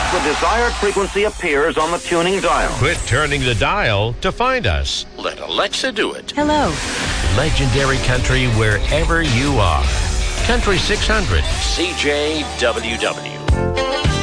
the desired frequency appears on the tuning dial. Quit turning the dial to find us. Let Alexa do it. Hello. Legendary country wherever you are. Country 600. CJWW.